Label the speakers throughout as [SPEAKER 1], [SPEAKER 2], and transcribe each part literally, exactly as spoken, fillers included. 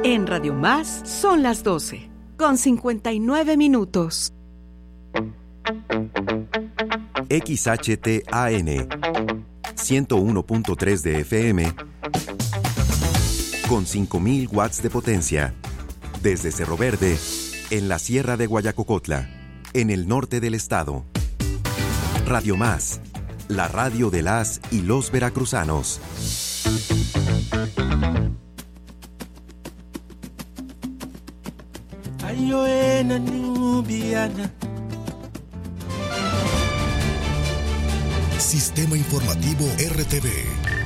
[SPEAKER 1] En Radio Más son las doce, con cincuenta y nueve minutos.
[SPEAKER 2] X H T A N ciento uno punto tres de F M con cinco mil watts de potencia. Desde Cerro Verde, en la Sierra de Guayacocotla, en el norte del estado. Radio Más, la radio de las y los veracruzanos.
[SPEAKER 3] Sistema Informativo R T V.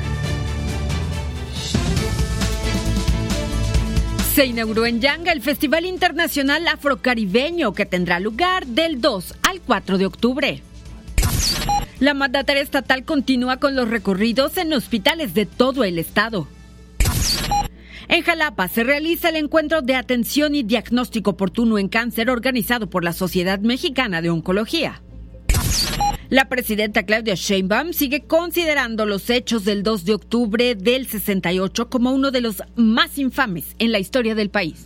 [SPEAKER 4] Se inauguró en Yanga el Festival Internacional Afrocaribeño, que tendrá lugar del dos al cuatro de octubre. La mandataria estatal continúa con los recorridos en hospitales de todo el estado. En Jalapa se realiza el encuentro de atención y diagnóstico oportuno en cáncer organizado por la Sociedad Mexicana de Oncología. La presidenta Claudia Sheinbaum sigue considerando los hechos del dos de octubre del sesenta y ocho como uno de los más infames en la historia del país.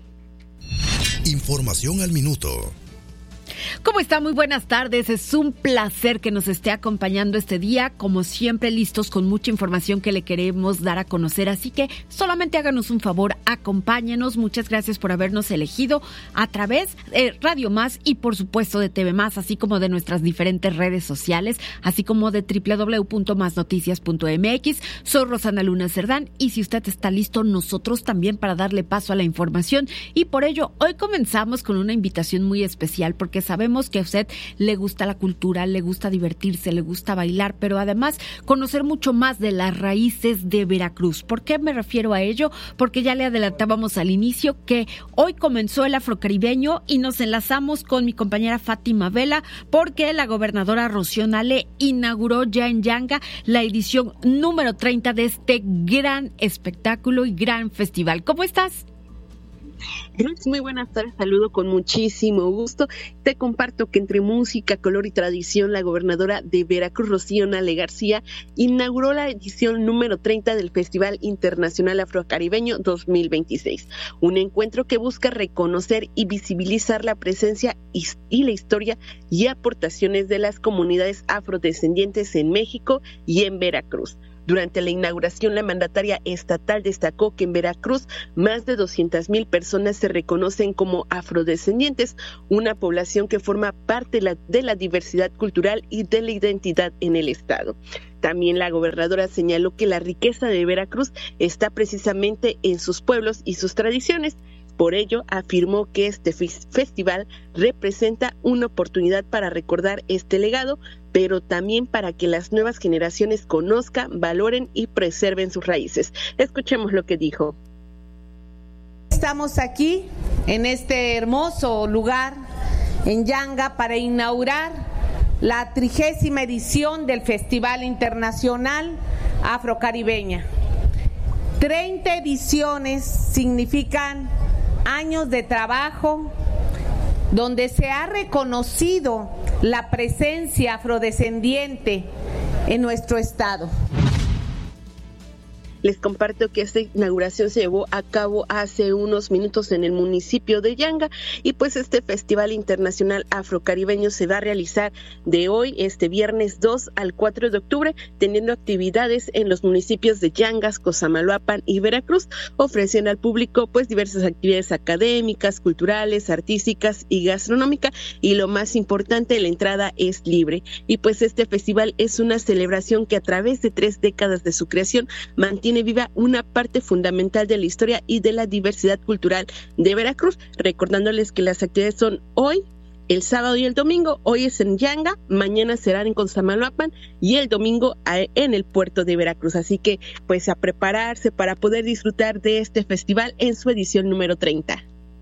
[SPEAKER 3] Información al minuto.
[SPEAKER 4] ¿Cómo está? Muy buenas tardes. Es un placer que nos esté acompañando este día. Como siempre, listos con mucha información que le queremos dar a conocer. Así que solamente háganos un favor, acompáñenos. Muchas gracias por habernos elegido a través de Radio Más y, por supuesto, de T V Más, así como de nuestras diferentes redes sociales, así como de doble u doble u doble u punto más noticias punto m x. Soy Rosana Luna Cerdán y si usted está listo, nosotros también para darle paso a la información. Y por ello, hoy comenzamos con una invitación muy especial porque sabemos que a usted le gusta la cultura, le gusta divertirse, le gusta bailar, pero además conocer mucho más de las raíces de Veracruz. ¿Por qué me refiero a ello? Porque ya le adelantábamos al inicio que hoy comenzó el Afrocaribeño y nos enlazamos con mi compañera Fátima Vela porque la gobernadora Rocío Nale inauguró ya en Yanga la edición número treinta de este gran espectáculo y gran festival. ¿Cómo estás?
[SPEAKER 5] Muy buenas tardes, saludo con muchísimo gusto. Te comparto que entre música, color y tradición, la gobernadora de Veracruz, Rocío Nale García, inauguró la edición número treinta del Festival Internacional Afrocaribeño dos mil veintiséis, un encuentro que busca reconocer y visibilizar la presencia y, y la historia y aportaciones de las comunidades afrodescendientes en México y en Veracruz. Durante la inauguración, la mandataria estatal destacó que en Veracruz más de doscientas mil personas se reconocen como afrodescendientes, una población que forma parte de la, de la diversidad cultural y de la identidad en el estado. También la gobernadora señaló que la riqueza de Veracruz está precisamente en sus pueblos y sus tradiciones. Por ello, afirmó que este festival representa una oportunidad para recordar este legado, pero también para que las nuevas generaciones conozcan, valoren y preserven sus raíces. Escuchemos lo que dijo.
[SPEAKER 6] Estamos aquí, en este hermoso lugar, en Yanga, para inaugurar la trigésima edición del Festival Internacional Afrocaribeña. treinta ediciones significan años de trabajo donde se ha reconocido la presencia afrodescendiente en nuestro estado.
[SPEAKER 5] Les comparto que esta inauguración se llevó a cabo hace unos minutos en el municipio de Yanga y pues este Festival Internacional Afrocaribeño se va a realizar de hoy, este viernes dos al cuatro de octubre, teniendo actividades en los municipios de Yangas, Cosamaloapan y Veracruz, ofreciendo al público pues diversas actividades académicas, culturales, artísticas y gastronómicas, y lo más importante, la entrada es libre. Y pues este festival es una celebración que a través de tres décadas de su creación mantiene viva una parte fundamental de la historia y de la diversidad cultural de Veracruz, recordándoles que las actividades son hoy, el sábado y el domingo. Hoy es en Yanga, mañana serán en Cosamaloapan y el domingo en el puerto de Veracruz. Así que pues a prepararse para poder disfrutar de este festival en su edición número treinta.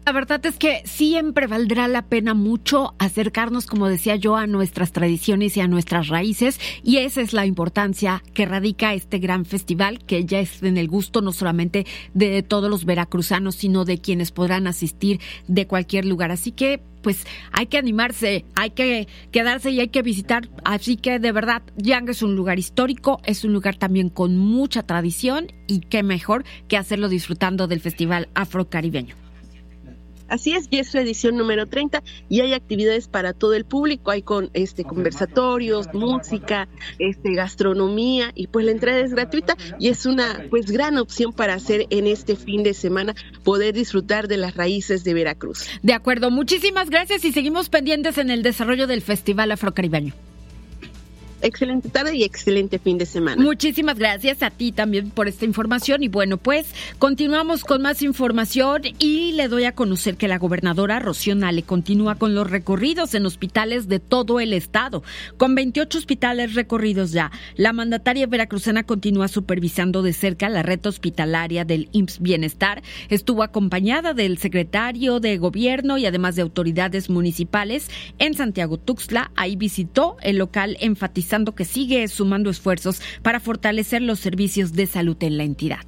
[SPEAKER 4] La verdad es que siempre valdrá la pena mucho acercarnos, como decía yo, a nuestras tradiciones y a nuestras raíces, y esa es la importancia que radica este gran festival, que ya es en el gusto no solamente de todos los veracruzanos, sino de quienes podrán asistir de cualquier lugar. Así que pues hay que animarse, hay que quedarse y hay que visitar. Así que de verdad, Yanga es un lugar histórico, es un lugar también con mucha tradición, y qué mejor que hacerlo disfrutando del Festival Afrocaribeño.
[SPEAKER 5] Así es, ya es la edición número treinta y hay actividades para todo el público, hay con este conversatorios, música, este gastronomía, y pues la entrada es gratuita y es una pues gran opción para hacer en este fin de semana, poder disfrutar de las raíces de Veracruz.
[SPEAKER 4] De acuerdo, muchísimas gracias y seguimos pendientes en el desarrollo del Festival Afrocaribeño.
[SPEAKER 5] Excelente tarde y excelente fin de semana.
[SPEAKER 4] Muchísimas gracias a ti también por esta información. Y bueno, pues continuamos con más información y le doy a conocer que la gobernadora Rocío Nale continúa con los recorridos en hospitales de todo el estado. Con veintiocho hospitales recorridos ya, la mandataria veracruzana continúa supervisando de cerca la red hospitalaria del I M S S Bienestar. Estuvo acompañada del secretario de Gobierno y además de autoridades municipales en Santiago Tuxtla. Ahí visitó el local, enfatizando que sigue sumando esfuerzos para fortalecer los servicios de salud en la entidad.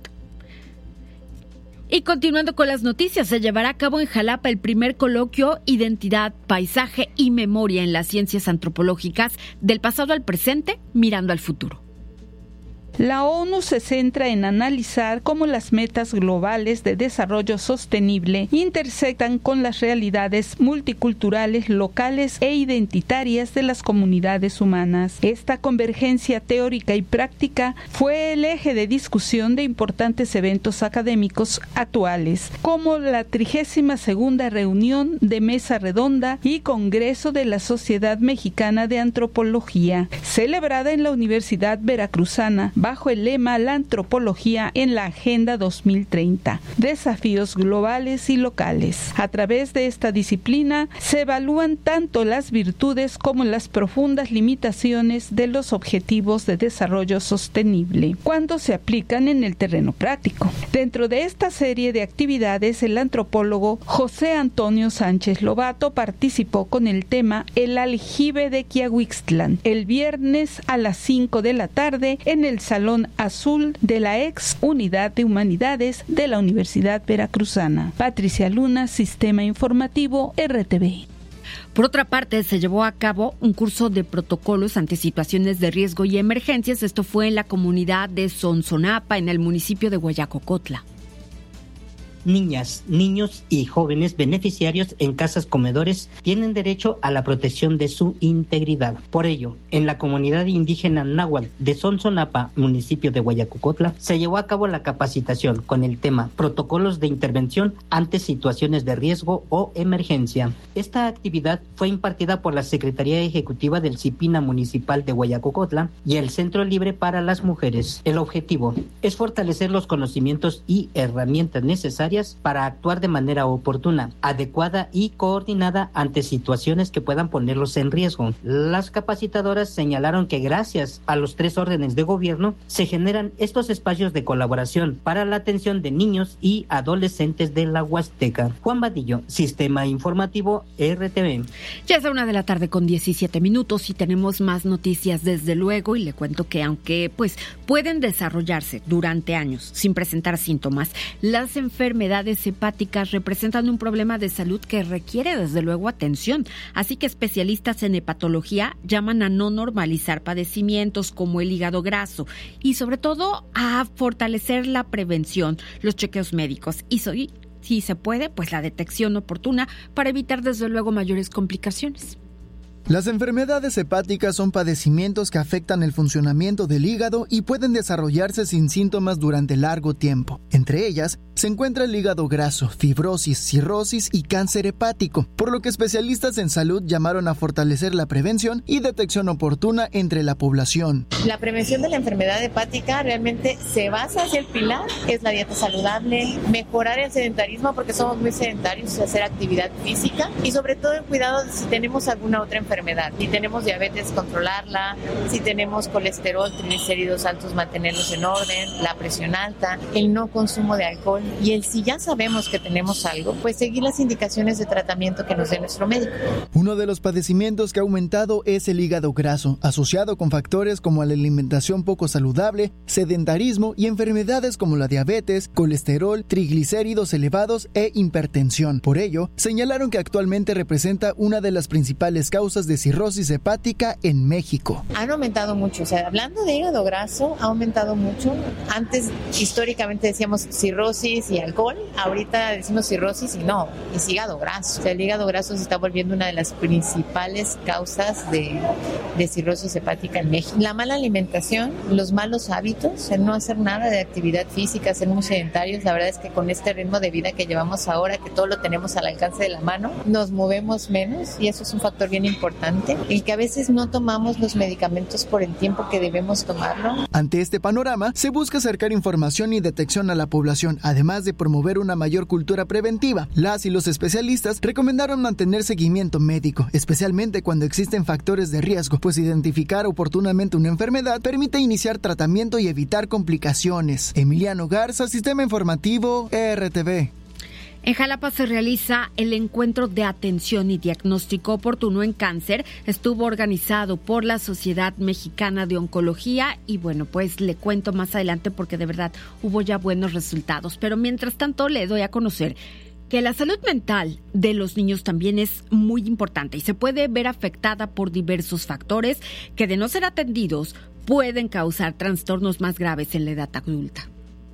[SPEAKER 4] Y continuando con las noticias, se llevará a cabo en Jalapa el primer coloquio Identidad, Paisaje y Memoria en las Ciencias Antropológicas, del pasado al presente, mirando al futuro.
[SPEAKER 7] La ONU se centra en analizar cómo las metas globales de desarrollo sostenible intersectan con las realidades multiculturales, locales e identitarias de las comunidades humanas. Esta convergencia teórica y práctica fue el eje de discusión de importantes eventos académicos actuales, como la trigésima segunda reunión de Mesa Redonda y Congreso de la Sociedad Mexicana de Antropología, celebrada en la Universidad Veracruzana, bajo el lema La antropología en la Agenda dos mil treinta, desafíos globales y locales. A través de esta disciplina se evalúan tanto las virtudes como las profundas limitaciones de los objetivos de desarrollo sostenible, cuando se aplican en el terreno práctico. Dentro de esta serie de actividades, el antropólogo José Antonio Sánchez Lobato participó con el tema El aljibe de Quiahuixtlán, el viernes a las cinco de la tarde en el Salón Azul de la ex Unidad de Humanidades de la Universidad Veracruzana. Patricia Luna, Sistema Informativo R T V.
[SPEAKER 4] Por otra parte, se llevó a cabo un curso de protocolos ante situaciones de riesgo y emergencias. Esto fue en la comunidad de Sonsonapa, en el municipio de Guayacocotla.
[SPEAKER 8] Niñas, niños y jóvenes beneficiarios en casas comedores tienen derecho a la protección de su integridad. Por ello, en la comunidad indígena náhuatl de Sonsonapa, municipio de Guayacocotla, se llevó a cabo la capacitación con el tema Protocolos de intervención ante situaciones de riesgo o emergencia. Esta actividad fue impartida por la Secretaría Ejecutiva del CIPINA Municipal de Guayacocotla y el Centro Libre para las Mujeres. El objetivo es fortalecer los conocimientos y herramientas necesarias para actuar de manera oportuna, adecuada y coordinada ante situaciones que puedan ponerlos en riesgo. Las capacitadoras señalaron que gracias a los tres órdenes de gobierno se generan estos espacios de colaboración para la atención de niños y adolescentes de la Huasteca. Juan Vadillo, Sistema Informativo R T V.
[SPEAKER 4] Ya es la una de la tarde con diecisiete minutos y tenemos más noticias desde luego, y le cuento que aunque pues pueden desarrollarse durante años sin presentar síntomas, las enfermedades enfermedades hepáticas representan un problema de salud que requiere desde luego atención, así que especialistas en hepatología llaman a no normalizar padecimientos como el hígado graso y sobre todo a fortalecer la prevención, los chequeos médicos y soy, si se puede, pues la detección oportuna para evitar desde luego mayores complicaciones.
[SPEAKER 9] Las enfermedades hepáticas son padecimientos que afectan el funcionamiento del hígado y pueden desarrollarse sin síntomas durante largo tiempo. Entre ellas se encuentra el hígado graso, fibrosis, cirrosis y cáncer hepático, por lo que especialistas en salud llamaron a fortalecer la prevención y detección oportuna entre la población.
[SPEAKER 10] La prevención de la enfermedad hepática realmente se basa hacia el pilar, es la dieta saludable, mejorar el sedentarismo porque somos muy sedentarios, hacer actividad física y sobre todo el cuidado de si tenemos alguna otra enfermedad. enfermedad. Si tenemos diabetes, controlarla. Si tenemos colesterol, triglicéridos altos, mantenerlos en orden. La presión alta. El no consumo de alcohol Y el si ya sabemos que tenemos algo, pues seguir las indicaciones de tratamiento que nos dé nuestro médico.
[SPEAKER 9] Uno de los padecimientos que ha aumentado es el hígado graso, asociado con factores como la alimentación poco saludable, sedentarismo y enfermedades como la diabetes, colesterol, triglicéridos elevados e hipertensión. Por ello, señalaron que actualmente representa una de las principales causas de cirrosis hepática en México.
[SPEAKER 10] Han aumentado mucho, o sea, hablando de hígado graso, ha aumentado mucho. Antes, históricamente decíamos cirrosis y alcohol, ahorita decimos cirrosis y no, es hígado graso. O sea, el hígado graso se está volviendo una de las principales causas de, de cirrosis hepática en México. La mala alimentación, los malos hábitos, el no hacer nada de actividad física, ser muy sedentarios, la verdad es que con este ritmo de vida que llevamos ahora, que todo lo tenemos al alcance de la mano, nos movemos menos y eso es un factor bien importante. El que a veces no tomamos los medicamentos por el tiempo que debemos tomarlo.
[SPEAKER 9] Ante este panorama, se busca acercar información y detección a la población, además de promover una mayor cultura preventiva. Las y los especialistas recomendaron mantener seguimiento médico, especialmente cuando existen factores de riesgo, pues identificar oportunamente una enfermedad permite iniciar tratamiento y evitar complicaciones. Emiliano Garza, Sistema Informativo R T V.
[SPEAKER 4] En Jalapa se realiza el encuentro de atención y diagnóstico oportuno en cáncer. Estuvo organizado por la Sociedad Mexicana de Oncología y bueno, pues le cuento más adelante porque de verdad hubo ya buenos resultados. Pero mientras tanto le doy a conocer que la salud mental de los niños también es muy importante y se puede ver afectada por diversos factores que de no ser atendidos pueden causar trastornos más graves en la edad adulta.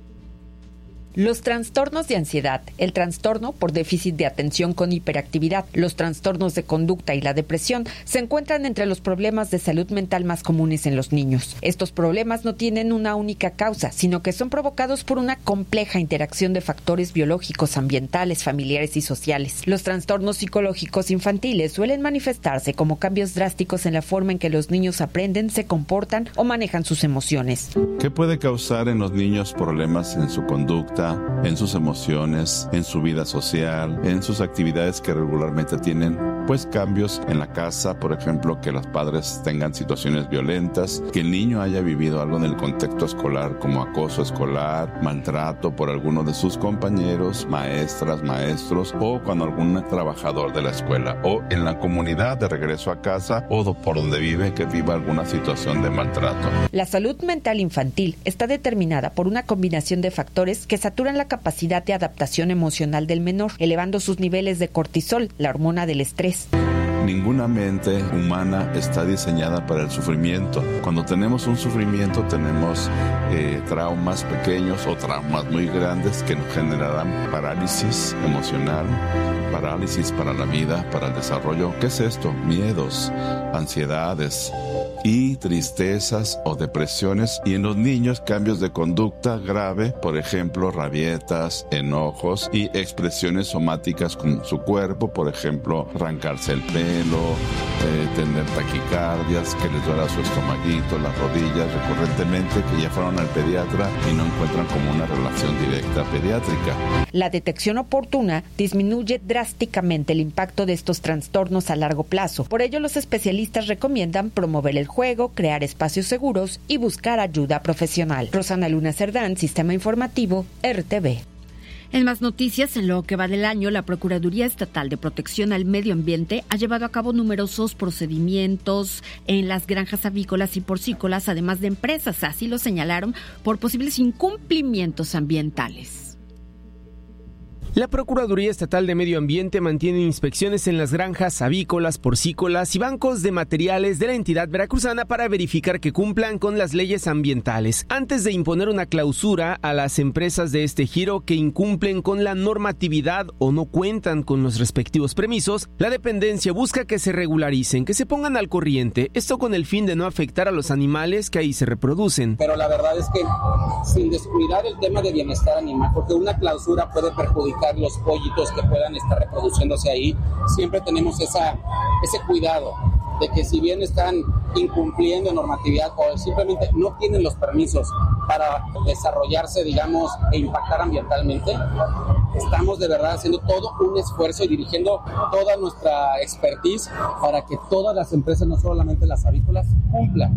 [SPEAKER 11] Los trastornos de ansiedad, el trastorno por déficit de atención con hiperactividad, los trastornos de conducta y la depresión se encuentran entre los problemas de salud mental más comunes en los niños. Estos problemas no tienen una única causa, sino que son provocados por una compleja interacción de factores biológicos, ambientales, familiares y sociales. Los trastornos psicológicos infantiles suelen manifestarse como cambios drásticos en la forma en que los niños aprenden, se comportan o manejan sus emociones.
[SPEAKER 12] ¿Qué puede causar en los niños problemas en su conducta, en sus emociones, en su vida social, en sus actividades que regularmente tienen? Pues cambios en la casa, por ejemplo, que los padres tengan situaciones violentas, que el niño haya vivido algo en el contexto escolar como acoso escolar, maltrato por alguno de sus compañeros, maestras, maestros o cuando algún trabajador de la escuela o en la comunidad de regreso a casa o por donde vive que viva alguna situación de maltrato.
[SPEAKER 11] La salud mental infantil está determinada por una combinación de factores que saturan la capacidad de adaptación emocional del menor, elevando sus niveles de cortisol, la hormona del estrés.
[SPEAKER 12] Ninguna mente humana está diseñada para el sufrimiento. Cuando tenemos un sufrimiento tenemos eh, traumas pequeños o traumas muy grandes que nos generarán parálisis emocional, parálisis para la vida, para el desarrollo. ¿Qué es esto? Miedos, ansiedades y tristezas o depresiones, y en los niños cambios de conducta grave, por ejemplo rabietas, enojos y expresiones somáticas con su cuerpo, por ejemplo arrancarse el pelo, eh, tener taquicardias, que les duela su estomaguito, las rodillas recurrentemente, que ya fueron al pediatra y no encuentran como una relación directa pediátrica.
[SPEAKER 11] La detección oportuna disminuye drásticamente el impacto de estos trastornos a largo plazo. Por ello, los especialistas recomiendan promover el juego, crear espacios seguros y buscar ayuda profesional. Rosana Luna Cerdán, Sistema Informativo R T V.
[SPEAKER 4] En más noticias, en lo que va del año, la Procuraduría Estatal de Protección al Medio Ambiente ha llevado a cabo numerosos procedimientos en las granjas avícolas y porcícolas, además de empresas, así lo señalaron, por posibles incumplimientos ambientales.
[SPEAKER 13] La Procuraduría Estatal de Medio Ambiente mantiene inspecciones en las granjas avícolas, porcícolas y bancos de materiales de la entidad veracruzana para verificar que cumplan con las leyes ambientales, antes de imponer una clausura a las empresas de este giro que incumplen con la normatividad o no cuentan con los respectivos permisos. La dependencia busca que se regularicen, que se pongan al corriente, esto con el fin de no afectar a los animales que ahí se reproducen.
[SPEAKER 14] Pero la verdad es que sin descuidar el tema de bienestar animal, porque una clausura puede perjudicar los pollitos que puedan estar reproduciéndose ahí, siempre tenemos esa, ese cuidado de que si bien están incumpliendo normatividad o simplemente no tienen los permisos para desarrollarse, digamos, e impactar ambientalmente, estamos de verdad haciendo todo un esfuerzo y dirigiendo toda nuestra expertise para que todas las empresas, no solamente las avícolas, cumplan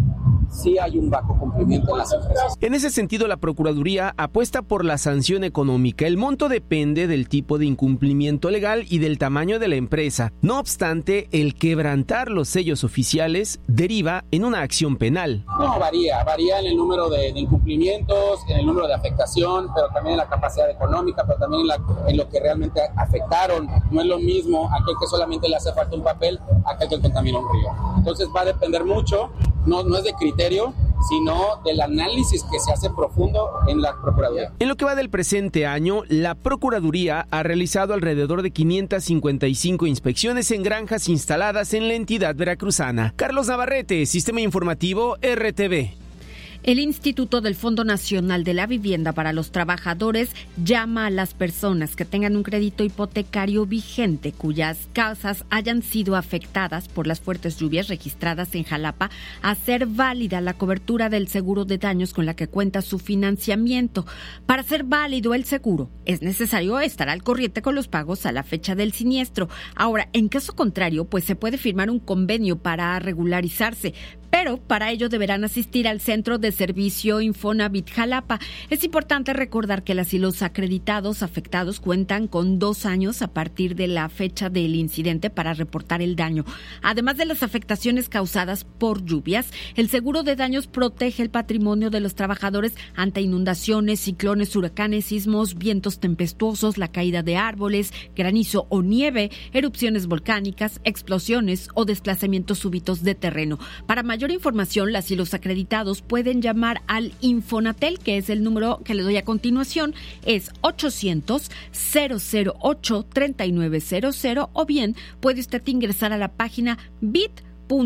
[SPEAKER 14] sí hay un bajo cumplimiento en las empresas.
[SPEAKER 13] En ese sentido, la Procuraduría apuesta por la sanción económica. El monto depende del tipo de incumplimiento legal y del tamaño de la empresa. No obstante, el quebrantar los sellos oficiales deriva en una acción penal.
[SPEAKER 14] No, varía, varía en el número de, de incumplimientos, en el número de afectación, pero también en la capacidad económica, pero también en, la, en lo que realmente afectaron. No es lo mismo aquel que solamente le hace falta un papel, aquel que contamina un río. Entonces va a depender mucho, no, no es de criterio, sino del análisis que se hace profundo en la Procuraduría.
[SPEAKER 13] En lo que va del presente año, la Procuraduría ha realizado alrededor de quinientas cincuenta y cinco inspecciones en granjas instaladas en la entidad veracruzana. Carlos Navarrete, Sistema Informativo R T V.
[SPEAKER 4] El Instituto del Fondo Nacional de la Vivienda para los Trabajadores llama a las personas que tengan un crédito hipotecario vigente cuyas casas hayan sido afectadas por las fuertes lluvias registradas en Jalapa a hacer válida la cobertura del seguro de daños con la que cuenta su financiamiento. Para ser válido el seguro es necesario estar al corriente con los pagos a la fecha del siniestro. Ahora, en caso contrario, pues se puede firmar un convenio para regularizarse, pero para ello deberán asistir al Centro de Servicio Infonavit Jalapa. Es importante recordar que las y los acreditados afectados cuentan con dos años a partir de la fecha del incidente para reportar el daño. Además de las afectaciones causadas por lluvias, el seguro de daños protege el patrimonio de los trabajadores ante inundaciones, ciclones, huracanes, sismos, vientos tempestuosos, la caída de árboles, granizo o nieve, erupciones volcánicas, explosiones o desplazamientos súbitos de terreno. Para mayor información, las y los acreditados pueden llamar al Infonatel, que es el número que le doy a continuación, es ochocientos, cero cero ocho, treinta y nueve cero cero, o bien puede usted ingresar a la página bit.ly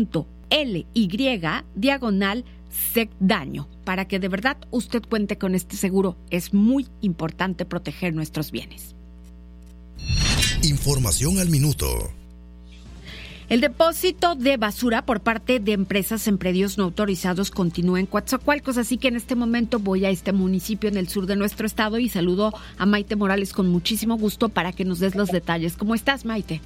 [SPEAKER 4] diagonal secdaño para que de verdad usted cuente con este seguro. Es muy importante proteger nuestros bienes.
[SPEAKER 3] Información al minuto.
[SPEAKER 4] El depósito de basura por parte de empresas en predios no autorizados continúa en Coatzacoalcos, así que en este momento voy a este municipio en el sur de nuestro estado y saludo a Maite Morales con muchísimo gusto para que nos des los detalles. ¿Cómo estás, Maite?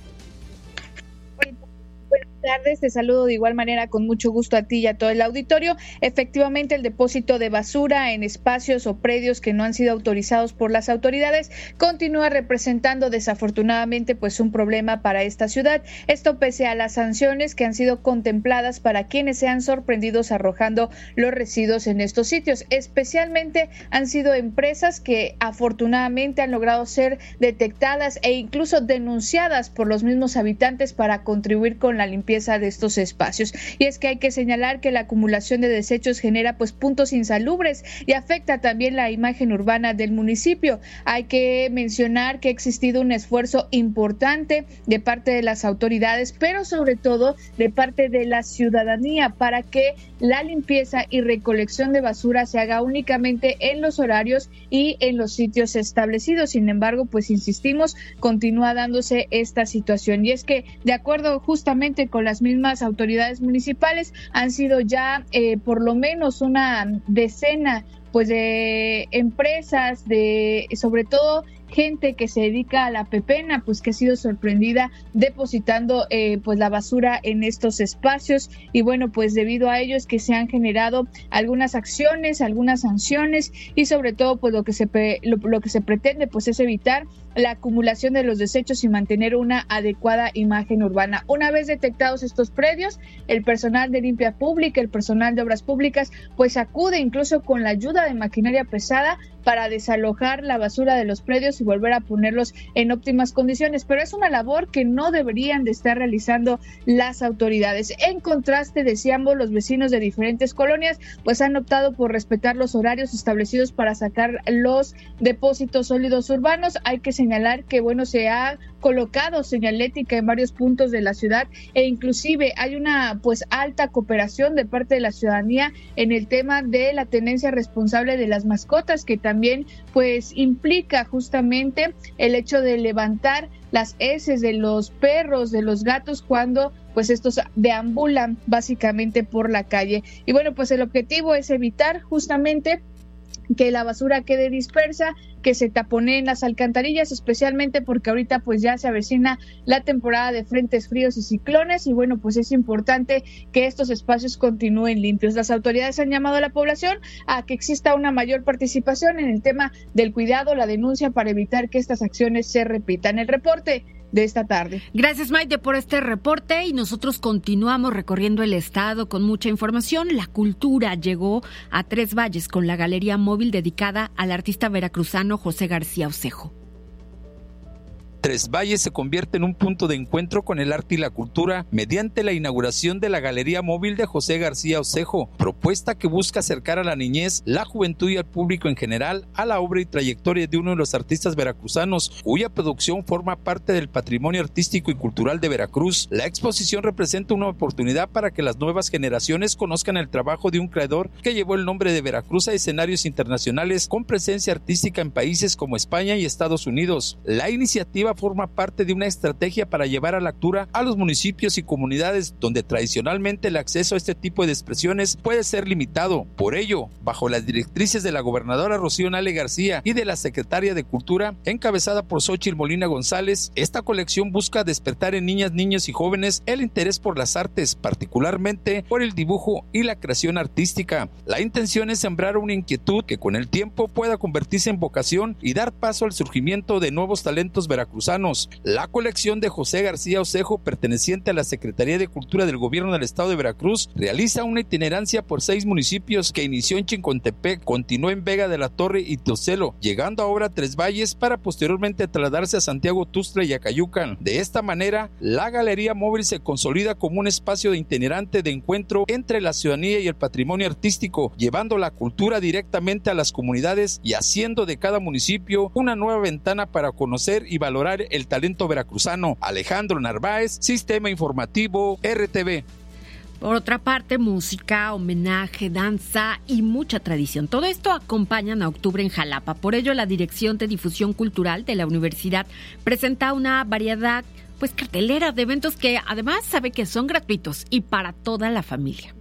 [SPEAKER 15] Buenas tardes, te saludo de igual manera con mucho gusto a ti y a todo el auditorio. Efectivamente, el depósito de basura en espacios o predios que no han sido autorizados por las autoridades continúa representando desafortunadamente pues un problema para esta ciudad. Esto pese a las sanciones que han sido contempladas para quienes sean sorprendidos arrojando los residuos en estos sitios. Especialmente han sido empresas que afortunadamente han logrado ser detectadas e incluso denunciadas por los mismos habitantes para contribuir con la limpieza de estos espacios. Y es que hay que señalar que la acumulación de desechos genera pues puntos insalubres y afecta también la imagen urbana del municipio. Hay que mencionar que ha existido un esfuerzo importante de parte de las autoridades, pero sobre todo de parte de la ciudadanía para que la limpieza y recolección de basura se haga únicamente en los horarios y en los sitios establecidos. Sin embargo, pues insistimos, continúa dándose esta situación. Y es que de acuerdo justamente con las mismas autoridades municipales, han sido ya eh, por lo menos una decena pues de empresas, de sobre todo gente que se dedica a la pepena, pues que ha sido sorprendida depositando eh, pues la basura en estos espacios. Y bueno, pues debido a ello es que se han generado algunas acciones, algunas sanciones y sobre todo pues lo que se lo, lo que se pretende pues es evitar la acumulación de los desechos y mantener una adecuada imagen urbana. Una vez detectados estos predios, el personal de limpia pública, el personal de obras públicas, pues acude incluso con la ayuda de maquinaria pesada para desalojar la basura de los predios y volver a ponerlos en óptimas condiciones, pero es una labor que no deberían de estar realizando las autoridades. En contraste, decíamos, los vecinos de diferentes colonias pues han optado por respetar los horarios establecidos para sacar los depósitos sólidos urbanos. Hay que señalar que bueno, se ha colocado señalética en varios puntos de la ciudad e inclusive hay una pues alta cooperación de parte de la ciudadanía en el tema de la tenencia responsable de las mascotas, que también pues implica justamente el hecho de levantar las heces de los perros, de los gatos cuando pues estos deambulan básicamente por la calle. Y bueno, pues el objetivo es evitar justamente que la basura quede dispersa, que se taponeen las alcantarillas, especialmente porque ahorita pues ya se avecina la temporada de frentes fríos y ciclones, y bueno, pues es importante que estos espacios continúen limpios. Las autoridades han llamado a la población a que exista una mayor participación en el tema del cuidado, la denuncia, para evitar que estas acciones se repitan. El reporte de esta tarde.
[SPEAKER 4] Gracias, Maite, por este reporte, y nosotros continuamos recorriendo el estado con mucha información. La cultura llegó a Tres Valles con la galería móvil dedicada al artista veracruzano José García Osejo.
[SPEAKER 16] Tres Valles se convierte en un punto de encuentro con el arte y la cultura mediante la inauguración de la Galería Móvil de José García Osejo, propuesta que busca acercar a la niñez, la juventud y al público en general a la obra y trayectoria de uno de los artistas veracruzanos, cuya producción forma parte del patrimonio artístico y cultural de Veracruz. La exposición representa una oportunidad para que las nuevas generaciones conozcan el trabajo de un creador que llevó el nombre de Veracruz a escenarios internacionales con presencia artística en países como España y Estados Unidos. La iniciativa forma parte de una estrategia para llevar a la cultura a los municipios y comunidades donde tradicionalmente el acceso a este tipo de expresiones puede ser limitado. Por ello, bajo las directrices de la gobernadora Rocío Nale García y de la secretaria de Cultura, encabezada por Xóchitl Molina González, esta colección busca despertar en niñas, niños y jóvenes el interés por las artes, particularmente por el dibujo y la creación artística. La intención es sembrar una inquietud que con el tiempo pueda convertirse en vocación y dar paso al surgimiento de nuevos talentos veracruzanos. La colección de José García Osejo, perteneciente a la Secretaría de Cultura del Gobierno del Estado de Veracruz, realiza una itinerancia por seis municipios que inició en Chincontepec, continuó en Vega de la Torre y Teocelo, llegando ahora a Tres Valles para posteriormente trasladarse a Santiago Tuxtla y Acayucan. De esta manera, la Galería Móvil se consolida como un espacio de itinerante de encuentro entre la ciudadanía y el patrimonio artístico, llevando la cultura directamente a las comunidades y haciendo de cada municipio una nueva ventana para conocer y valorar el talento veracruzano. Alejandro Narváez, Sistema Informativo R T V.
[SPEAKER 4] Por otra parte, música, homenaje, danza y mucha tradición. Todo esto acompañan a Octubre en Jalapa. Por ello, la Dirección de Difusión Cultural de la universidad presenta una variedad, pues, cartelera de eventos que además sabe que son gratuitos y para toda la familia.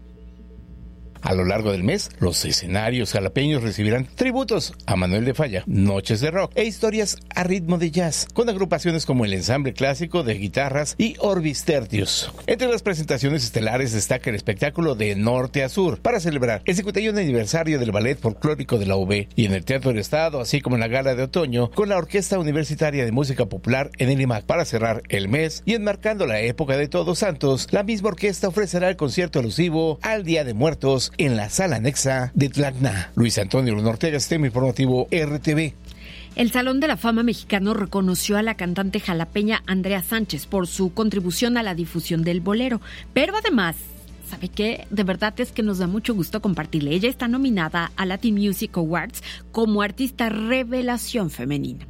[SPEAKER 17] A lo largo del mes, los escenarios jalapeños recibirán tributos a Manuel de Falla, noches de rock e historias a ritmo de jazz, con agrupaciones como el Ensamble Clásico de Guitarras y Orbis Tertius. Entre las presentaciones estelares destaca el espectáculo de Norte a Sur, para celebrar el cincuenta y un aniversario del Ballet Folclórico de la U B, y en el Teatro del Estado, así como en la Gala de Otoño, con la Orquesta Universitaria de Música Popular en el I M A C. Para cerrar el mes y enmarcando la época de Todos Santos, la misma orquesta ofrecerá el concierto alusivo al Día de Muertos en la sala anexa de Tlacna. Luis Antonio Luna Ortega, Sistema Informativo R T V.
[SPEAKER 4] El Salón de la Fama Mexicano reconoció a la cantante jalapeña Andrea Sánchez por su contribución a la difusión del bolero, pero además, ¿sabe qué? De verdad es que nos da mucho gusto compartirle. Ella está nominada a Latin Music Awards como artista revelación femenina.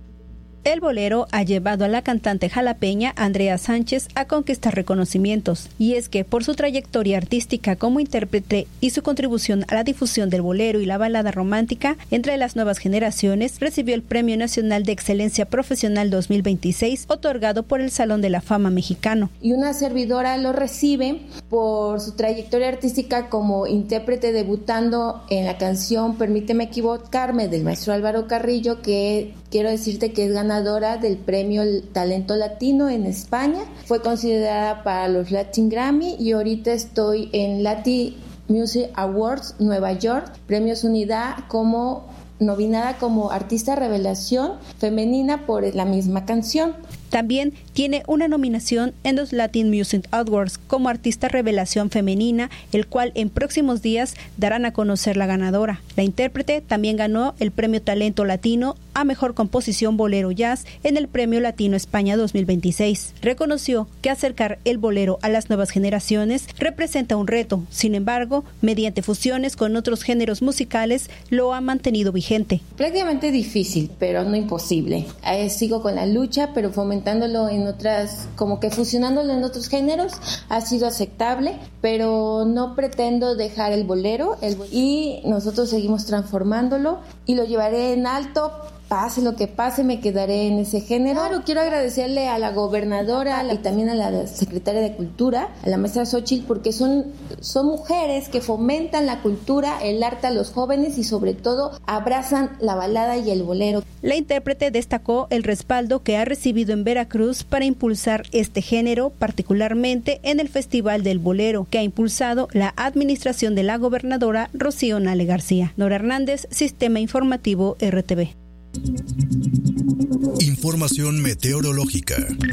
[SPEAKER 18] El bolero ha llevado a la cantante jalapeña Andrea Sánchez a conquistar reconocimientos, y es que por su trayectoria artística como intérprete y su contribución a la difusión del bolero y la balada romántica entre las nuevas generaciones, recibió el Premio Nacional de Excelencia Profesional dos mil veintiséis, otorgado por el Salón de la Fama Mexicano.
[SPEAKER 19] Y una servidora lo recibe por su trayectoria artística como intérprete, debutando en la canción Permíteme Equivocarme del maestro Álvaro Carrillo, que quiero decirte que es ganadora del premio Talento Latino en España. Fue considerada para los Latin Grammy y ahorita estoy en Latin Music Awards Nueva York, Premios Unidad, como nominada como artista revelación femenina por la misma canción.
[SPEAKER 18] También tiene una nominación en los Latin Music Awards como artista revelación femenina, el cual en próximos días darán a conocer la ganadora. La intérprete también ganó el Premio Talento Latino a Mejor Composición Bolero Jazz en el Premio Latino España dos mil veintiséis. Reconoció que acercar el bolero a las nuevas generaciones representa un reto, sin embargo, mediante fusiones con otros géneros musicales, lo ha mantenido vigente.
[SPEAKER 19] Prácticamente difícil, pero no imposible. Eh, sigo con la lucha, pero fomentándolo en otras, como que fusionándolo en otros géneros, ha sido aceptable, pero no pretendo dejar el bolero el, y nosotros seguimos transformándolo y lo llevaré en alto pase lo que pase, me quedaré en ese género. Claro, quiero agradecerle a la gobernadora y también a la secretaria de Cultura, a la maestra Xochitl, porque son, son mujeres que fomentan la cultura, el arte a los jóvenes y sobre todo abrazan la balada y el bolero.
[SPEAKER 18] La intérprete destacó el respaldo que ha recibido en Veracruz para impulsar este género, particularmente en el Festival del Bolero, que ha impulsado la administración de la gobernadora Rocío Nale García. Nora Hernández, Sistema Informativo R T V.
[SPEAKER 3] Información meteorológica.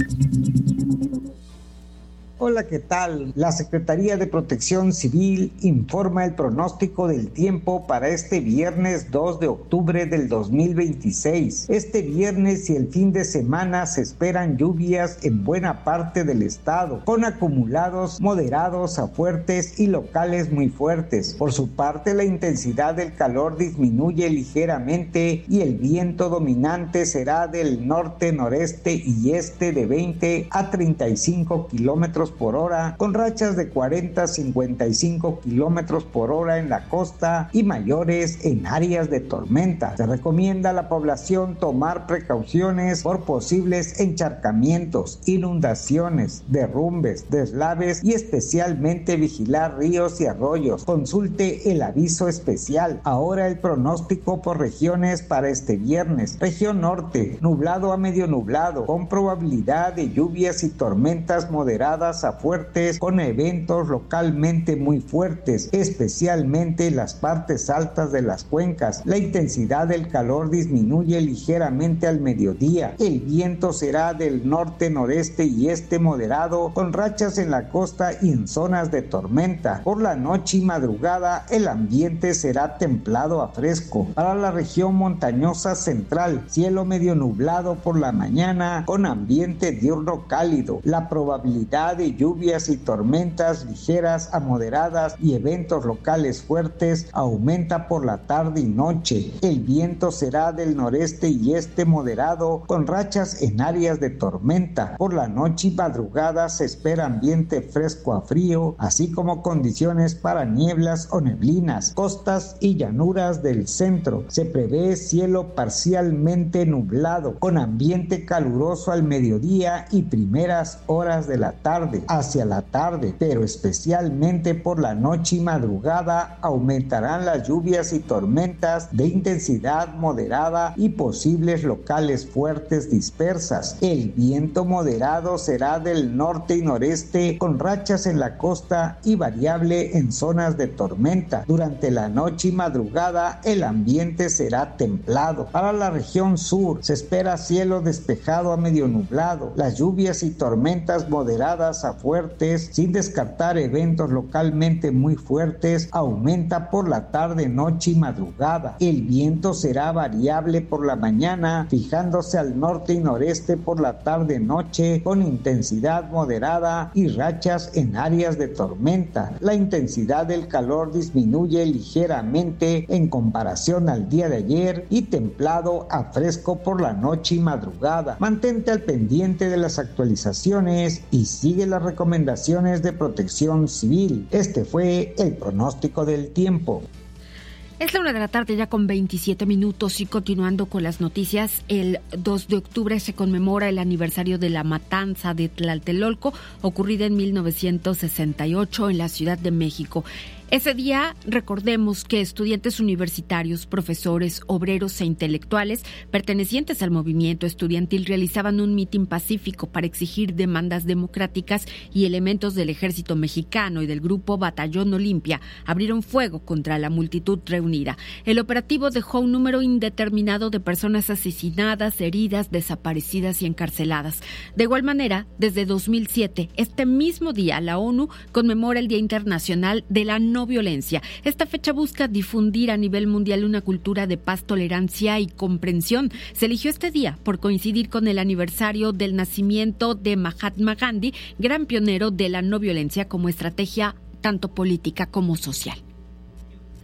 [SPEAKER 20] Hola, ¿qué tal? La Secretaría de Protección Civil informa el pronóstico del tiempo para este viernes dos de octubre del dos mil veintiséis. Este viernes y el fin de semana se esperan lluvias en buena parte del estado, con acumulados moderados a fuertes y locales muy fuertes. Por su parte, la intensidad del calor disminuye ligeramente y el viento dominante será del norte, noreste y este de veinte a treinta y cinco kilómetros por hora, con rachas de cuarenta a cincuenta y cinco kilómetros por hora en la costa y mayores en áreas de tormenta. Se recomienda a la población tomar precauciones por posibles encharcamientos, inundaciones, derrumbes, deslaves y especialmente vigilar ríos y arroyos. Consulte el aviso especial. Ahora el pronóstico por regiones para este viernes. Región norte, nublado a medio nublado, con probabilidad de lluvias y tormentas moderadas a fuertes, con eventos localmente muy fuertes, especialmente en las partes altas de las cuencas. La intensidad del calor disminuye ligeramente al mediodía. El viento será del norte, noreste y este moderado, con rachas en la costa y en zonas de tormenta. Por la noche y madrugada, el ambiente será templado a fresco. Para la región montañosa central, cielo medio nublado por la mañana, con ambiente diurno cálido. La probabilidad de lluvias y tormentas ligeras a moderadas y eventos locales fuertes aumenta por la tarde y noche. El viento será del noreste y este moderado, con rachas en áreas de tormenta. Por la noche y madrugada se espera ambiente fresco a frío, así como condiciones para nieblas o neblinas. Costas y llanuras del centro se prevé cielo parcialmente nublado, con ambiente caluroso al mediodía y primeras horas de la tarde. Hacia la tarde, pero especialmente por la noche y madrugada, aumentarán las lluvias y tormentas de intensidad moderada y posibles locales fuertes dispersas. El viento moderado será del norte y noreste, con rachas en la costa y variable en zonas de tormenta. Durante la noche y madrugada, el ambiente será templado. Para la región sur, se espera cielo despejado a medio nublado. Las lluvias y tormentas moderadas a fuertes, sin descartar eventos localmente muy fuertes, aumenta por la tarde, noche y madrugada. El viento será variable por la mañana, fijándose al norte y noreste por la tarde, noche, con intensidad moderada y rachas en áreas de tormenta. La intensidad del calor disminuye ligeramente en comparación al día de ayer y templado a fresco por la noche y madrugada. Mantente al pendiente de las actualizaciones y sigue las recomendaciones de Protección Civil. Este fue el pronóstico del tiempo.
[SPEAKER 4] Es la una de la tarde ya con veintisiete minutos y continuando con las noticias, el dos de octubre se conmemora el aniversario de la matanza de Tlatelolco, ocurrida en mil novecientos sesenta y ocho en la Ciudad de México. Ese día, recordemos que estudiantes universitarios, profesores, obreros e intelectuales pertenecientes al movimiento estudiantil realizaban un mitin pacífico para exigir demandas democráticas y elementos del ejército mexicano y del grupo Batallón Olimpia abrieron fuego contra la multitud reunida. El operativo dejó un número indeterminado de personas asesinadas, heridas, desaparecidas y encarceladas. De igual manera, desde dos mil siete, este mismo día, la ONU conmemora el Día Internacional de la No Violencia. Esta fecha busca difundir a nivel mundial una cultura de paz, tolerancia y comprensión. Se eligió este día por coincidir con el aniversario del nacimiento de Mahatma Gandhi, gran pionero de la no violencia como estrategia tanto política como social.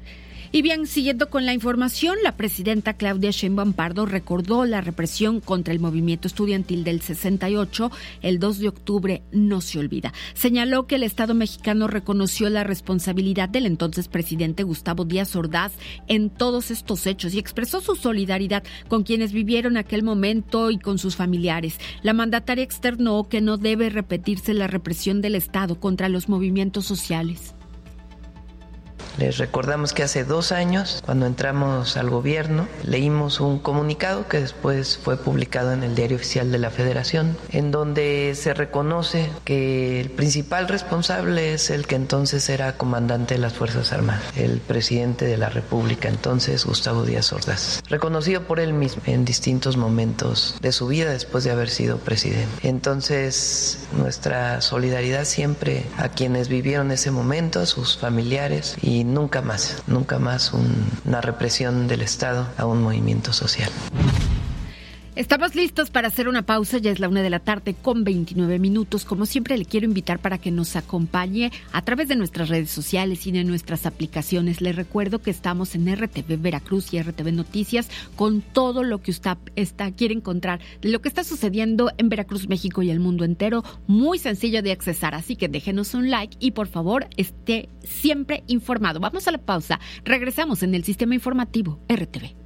[SPEAKER 4] Y bien, siguiendo con la información, la presidenta Claudia Sheinbaum Pardo recordó la represión contra el movimiento estudiantil del sesenta y ocho. El dos de octubre no se olvida. Señaló que el Estado mexicano reconoció la responsabilidad del entonces presidente Gustavo Díaz Ordaz en todos estos hechos y expresó su solidaridad con quienes vivieron aquel momento y con sus familiares. La mandataria externó que no debe repetirse la represión del Estado contra los movimientos sociales.
[SPEAKER 21] Les recordamos que hace dos años, cuando entramos al gobierno, leímos un comunicado que después fue publicado en el Diario Oficial de la Federación, en donde se reconoce que el principal responsable es el que entonces era comandante de las Fuerzas Armadas, el presidente de la República entonces, Gustavo Díaz Ordaz, reconocido por él mismo en distintos momentos de su vida después de haber sido presidente. Entonces, nuestra solidaridad siempre a quienes vivieron ese momento, a sus familiares, y nunca más, nunca más un, una represión del Estado a un movimiento social.
[SPEAKER 4] Estamos listos para hacer una pausa, ya es la una de la tarde con veintinueve minutos. Como siempre, le quiero invitar para que nos acompañe a través de nuestras redes sociales y de nuestras aplicaciones. Les recuerdo que estamos en R T V Veracruz y R T V Noticias con todo lo que usted está, quiere encontrar de lo que está sucediendo en Veracruz, México y el mundo entero. Muy sencillo de accesar, así que déjenos un like y por favor esté siempre informado. Vamos a la pausa, regresamos en el Sistema Informativo R T V.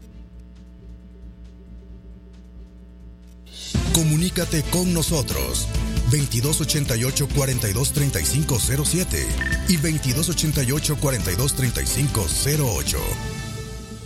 [SPEAKER 3] Comunícate con nosotros veintidós ochenta y ocho, cuarenta y dos, treinta y cinco cero siete y veintidós ochenta y ocho, cuarenta y dos, treinta y cinco cero ocho.